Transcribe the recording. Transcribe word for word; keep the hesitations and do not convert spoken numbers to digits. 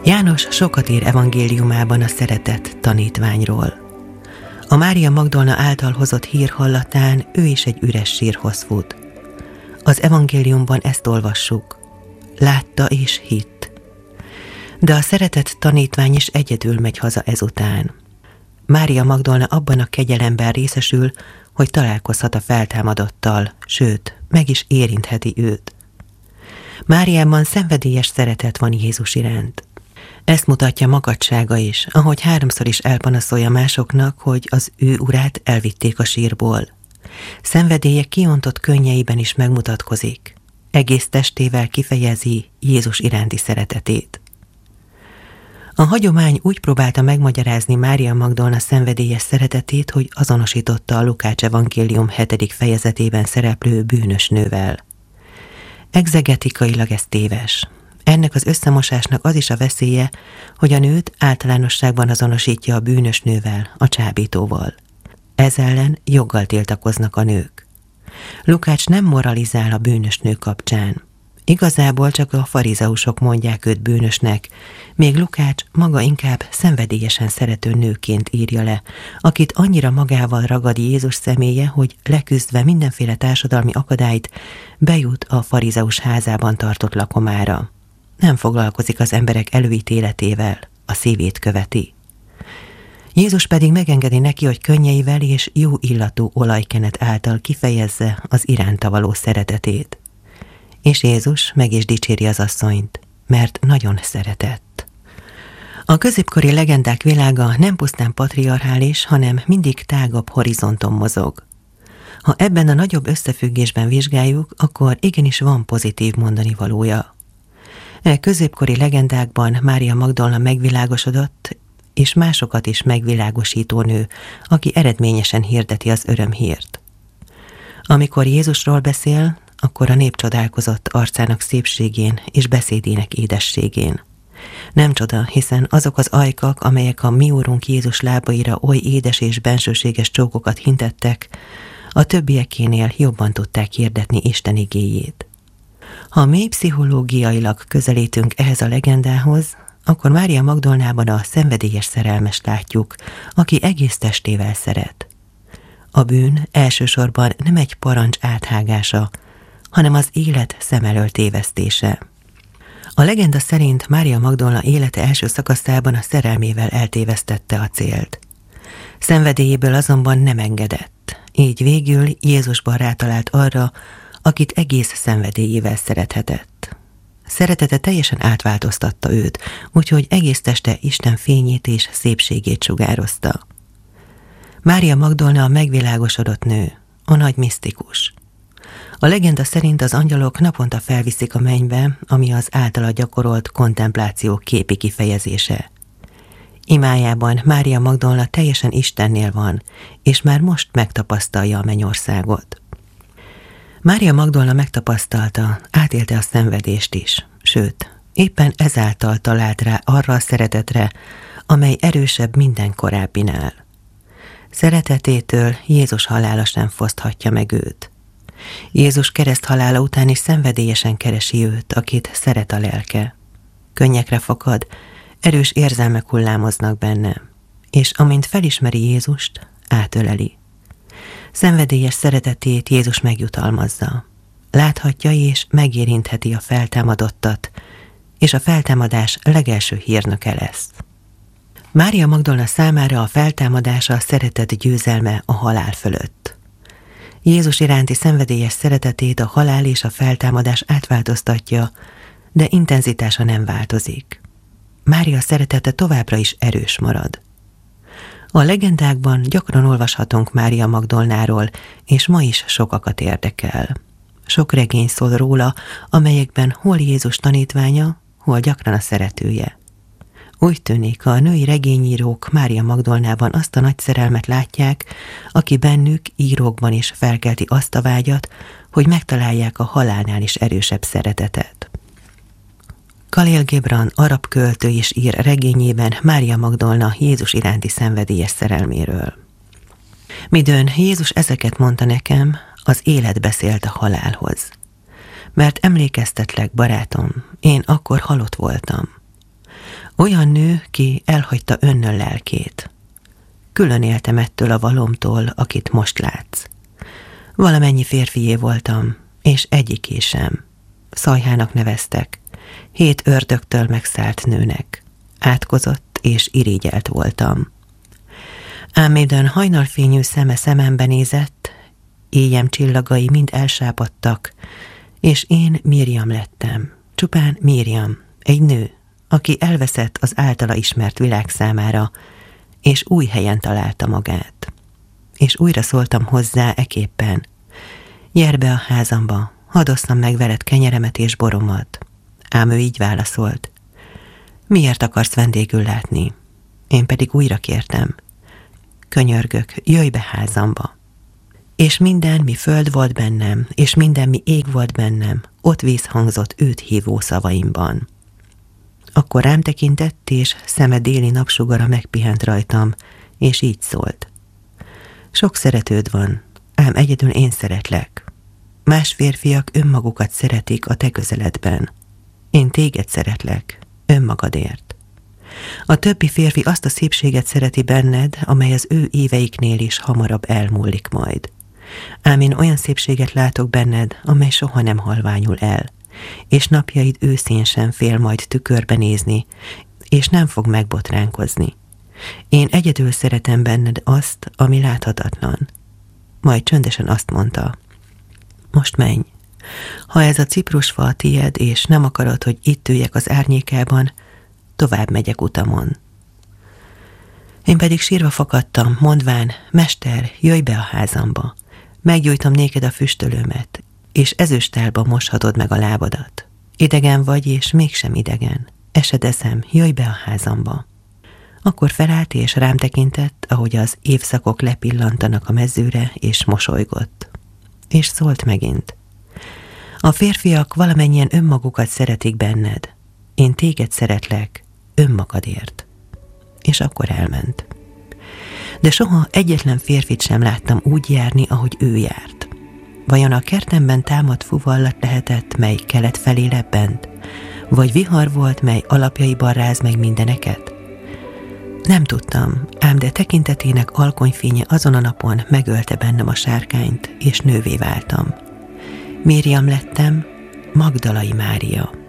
János sokat ír evangéliumában a szeretett tanítványról. A Mária Magdolna által hozott hír hallatán ő is egy üres sírhoz fut. Az evangéliumban ezt olvassuk. Látta és hitt. De a szeretett tanítvány is egyedül megy haza ezután. Mária Magdolna abban a kegyelemben részesül, hogy találkozhat a feltámadottal, sőt, meg is érintheti őt. Máriában szenvedélyes szeretet van Jézus iránt. Ezt mutatja magadsága is, ahogy háromszor is elpanaszolja másoknak, hogy az ő urát elvitték a sírból. Szenvedélye kiontott könnyeiben is megmutatkozik. Egész testével kifejezi Jézus iránti szeretetét. A hagyomány úgy próbálta megmagyarázni Mária Magdolna szenvedélyes szeretetét, hogy azonosította a Lukács evangélium hetedik fejezetében szereplő bűnös nővel. Egzegetikailag ez téves. Ennek az összemosásnak az is a veszélye, hogy a nőt általánosságban azonosítja a bűnös nővel, a csábítóval. Ez ellen joggal tiltakoznak a nők. Lukács nem moralizál a bűnös nő kapcsán. Igazából csak a farizeusok mondják őt bűnösnek, még Lukács maga inkább szenvedélyesen szerető nőként írja le, akit annyira magával ragad Jézus személye, hogy leküzdve mindenféle társadalmi akadályt bejut a farizeus házában tartott lakomára. Nem foglalkozik az emberek előítéletével, a szívét követi. Jézus pedig megengedi neki, hogy könnyeivel és jó illatú olajkenet által kifejezze az iránta való szeretetét. És Jézus meg is dicséri az asszonyt, mert nagyon szeretett. A középkori legendák világa nem pusztán patriarchális, hanem mindig tágabb horizonton mozog. Ha ebben a nagyobb összefüggésben vizsgáljuk, akkor igenis van pozitív mondani valója. E középkori legendákban Mária Magdolna megvilágosodott, és másokat is megvilágosító nő, aki eredményesen hirdeti az örömhírt. Amikor Jézusról beszél, akkor a nép csodálkozott arcának szépségén és beszédének édességén. Nem csoda, hiszen azok az ajkak, amelyek a mi úrunk Jézus lábaira oly édes és bensőséges csókokat hintettek, a többiekénél jobban tudták hirdetni Isten igéjét. Ha mély pszichológiailag közelítünk ehhez a legendához, akkor Mária Magdolnában a szenvedélyes szerelmest látjuk, aki egész testével szeret. A bűn elsősorban nem egy parancs áthágása, hanem az élet szem elől tévesztése. A legenda szerint Mária Magdolna élete első szakaszában a szerelmével eltévesztette a célt. Szenvedélyéből azonban nem engedett, így végül Jézusban rátalált arra, akit egész szenvedélyével szerethetett. Szeretete teljesen átváltoztatta őt, úgyhogy egész teste Isten fényét és szépségét sugározta. Mária Magdolna a megvilágosodott nő, a nagy misztikus. A legenda szerint az angyalok naponta felviszik a mennybe, ami az általa gyakorolt kontempláció képi kifejezése. Imájában Mária Magdolna teljesen Istennél van, és már most megtapasztalja a mennyországot. Mária Magdolna megtapasztalta, átélte a szenvedést is, sőt, éppen ezáltal talált rá arra a szeretetre, amely erősebb minden korábbinál. Szeretetétől Jézus halála sem foszthatja meg őt. Jézus kereszthalála után is szenvedélyesen keresi őt, akit szeret a lelke. Könnyekre fakad, erős érzelmek hullámoznak benne, és amint felismeri Jézust, átöleli. Szenvedélyes szeretetét Jézus megjutalmazza. Láthatja és megérintheti a feltámadottat, és a feltámadás legelső hírnöke lesz. Mária Magdolna számára a feltámadása a szeretet győzelme a halál fölött. Jézus iránti szenvedélyes szeretetét a halál és a feltámadás átváltoztatja, de intenzitása nem változik. Mária szeretete továbbra is erős marad. A legendákban gyakran olvashatunk Mária Magdolnáról, és ma is sokakat érdekel. Sok regény szól róla, amelyekben hol Jézus tanítványa, hol gyakran a szeretője. Úgy tűnik, a női regényírók Mária Magdolnában azt a nagy szerelmet látják, aki bennük írókban is felkelti azt a vágyat, hogy megtalálják a halálnál is erősebb szeretetet. Khalil Gibran arab költő is ír regényében Mária Magdolna Jézus iránti szenvedélyes szerelméről. Midőn Jézus ezeket mondta nekem, az élet beszélt a halálhoz. Mert emlékeztetlek, barátom, én akkor halott voltam. Olyan nő, ki elhagyta önnön lelkét. Külön éltem ettől a valomtól, akit most látsz. Valamennyi férfié voltam, és egyiké sem. Szajhának neveztek, hét ördögtől megszállt nőnek. Átkozott és irigyelt voltam. Ám midőn hajnalfényű szeme szemembe nézett, éjem csillagai mind elsápadtak, és én Miriam lettem, csupán Miriam, egy nő, aki elveszett az általa ismert világ számára, és új helyen találta magát. És újra szóltam hozzá eképpen: gyere be a házamba, hadd osszam meg veled kenyeremet és boromat. Ám ő így válaszolt: miért akarsz vendégül látni? Én pedig újra kértem: könyörgök, jöjj be házamba. És minden, mi föld volt bennem, és minden, mi ég volt bennem, ott vízhangzott őt hívó szavaimban. Akkor rám tekintett, és szeme déli napsugara megpihent rajtam, és így szólt: sok szeretőd van, ám egyedül én szeretlek. Más férfiak önmagukat szeretik a te közeledben. Én téged szeretlek, önmagadért. A többi férfi azt a szépséget szereti benned, amely az ő éveiknél is hamarabb elmúlik majd. Ám én olyan szépséget látok benned, amely soha nem halványul el, és napjaid őszén sem fél majd tükörbe nézni, és nem fog megbotránkozni. Én egyedül szeretem benned azt, ami láthatatlan. Majd csöndesen azt mondta: most menj. Ha ez a ciprusfa a tied, és nem akarod, hogy itt üljek az árnyékában, tovább megyek utamon. Én pedig sírva fakadtam, mondván: mester, jöjj be a házamba. Meggyújtom néked a füstölőmet, és ezüstálba moshatod meg a lábadat. Idegen vagy, és mégsem idegen. Esedezem, jöjj be a házamba. Akkor felállt, és rám tekintett, ahogy az évszakok lepillantanak a mezőre, és mosolygott. És szólt megint: a férfiak valamennyien önmagukat szeretik benned. Én téged szeretlek, önmagadért. És akkor elment. De soha egyetlen férfit sem láttam úgy járni, ahogy ő járt. Vajon a kertemben támadt fuvallat lehetett, mely kelet felé lebbent? Vagy vihar volt, mely alapjaiban ráz meg mindeneket? Nem tudtam, ám de tekintetének alkonyfénye azon a napon megölte bennem a sárkányt, és nővé váltam. Miriam lettem, Magdalai Mária.